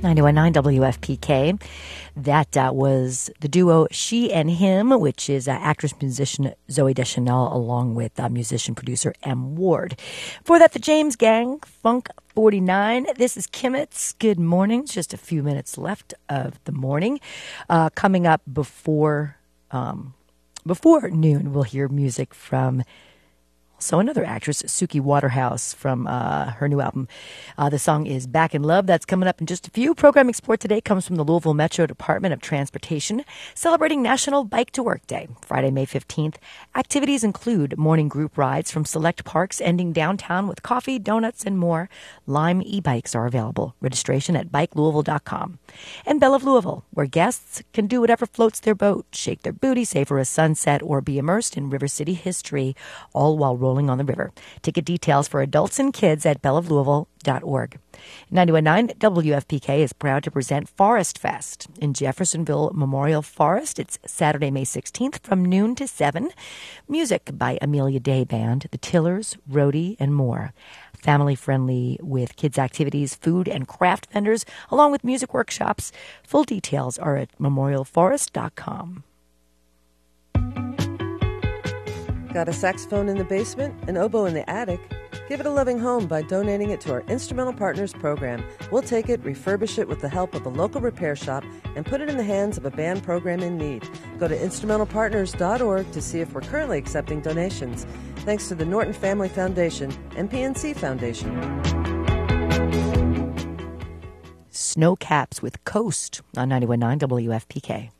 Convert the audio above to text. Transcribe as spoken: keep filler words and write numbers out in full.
ninety-one point nine W F P K. That uh, was the duo She and Him, which is uh, actress-musician Zoe Deschanel along with uh, musician-producer M. Ward. Before that, the James Gang, Funk forty-nine. This is Kimmets. Good morning. It's just a few minutes left of the morning. Uh, coming up before um, before noon, we'll hear music from also another actress, Suki Waterhouse, from uh, her new album. Uh, the song is Back in Love. That's coming up in just a few. Programming support today comes from the Louisville Metro Department of Transportation, celebrating National Bike to Work Day, Friday, May fifteenth. Activities include morning group rides from select parks ending downtown with coffee, donuts, and more. Lime e-bikes are available. Registration at bike louisville dot com. And Belle of Louisville, where guests can do whatever floats their boat, shake their booty, savor a sunset, or be immersed in River City history, all while rolling on the river. Ticket details for adults and kids at belle of louisville dot org. ninety-one point nine W F P K is proud to present Forest Fest in Jeffersonville Memorial Forest. It's Saturday, May sixteenth from noon to seven. Music by Amelia Day Band, The Tillers, Rhodey, and more. Family-friendly with kids' activities, food, and craft vendors, along with music workshops. Full details are at memorial forest dot com. Got a saxophone in the basement, an oboe in the attic? Give it a loving home by donating it to our Instrumental Partners program. We'll take it, refurbish it with the help of a local repair shop, and put it in the hands of a band program in need. Go to instrumental partners dot org to see if we're currently accepting donations. Thanks to the Norton Family Foundation and P N C Foundation. Snow Caps with Coast on ninety-one point nine W F P K.